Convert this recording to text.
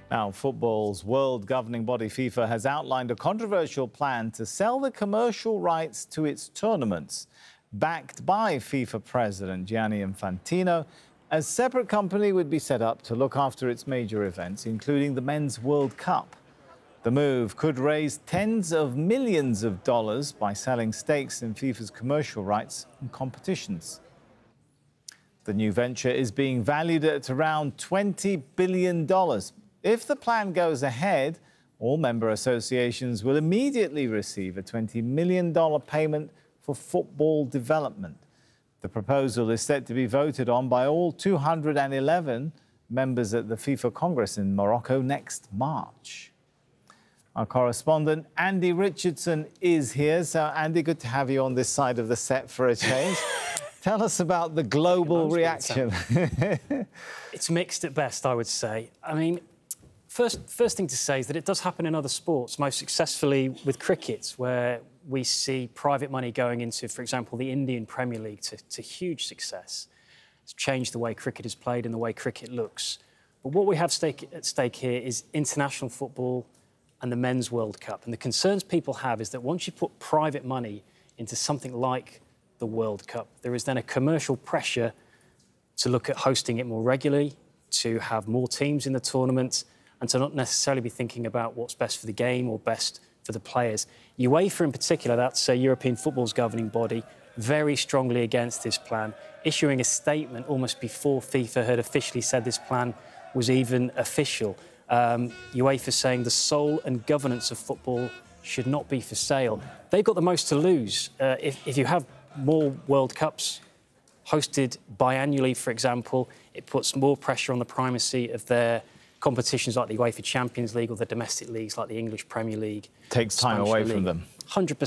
Now, football's world governing body, FIFA, has outlined a controversial plan to sell the commercial rights to its tournaments. Backed by FIFA President Gianni Infantino, a separate company would be set up to look after its major events, including the Men's World Cup. The move could raise tens of millions of dollars by selling stakes in FIFA's commercial rights and competitions. The new venture is being valued at around $20 billion. If the plan goes ahead, all member associations will immediately receive a $20 million payment for football development. The proposal is set to be voted on by all 211 members at the FIFA Congress in Morocco next March. Our correspondent, Andy Richardson, is here. So, Andy, good to have you on this side of the set for a change. Tell us about the global reaction. It's mixed at best, I would say. I mean, first thing to say is that it does happen in other sports, most successfully with cricket, where we see private money going into, for example, the Indian Premier League to huge success. It's changed the way cricket is played and the way cricket looks. But what we have at stake here is international football and the Men's World Cup. And the concerns people have is that once you put private money into something like the World Cup, there is then a commercial pressure to look at hosting it more regularly, to have more teams in the tournament, and to not necessarily be thinking about what's best for the game or best for the players. UEFA in particular, that's European football's governing body, very strongly against this plan, issuing a statement almost before FIFA had officially said this plan was even official. UEFA saying the soul and governance of football should not be for sale. They've got the most to lose. If you have more World Cups hosted biannually, for example, it puts more pressure on the primacy of their competitions like the UEFA Champions League or the domestic leagues like the English Premier League. Takes time away from them. 100%.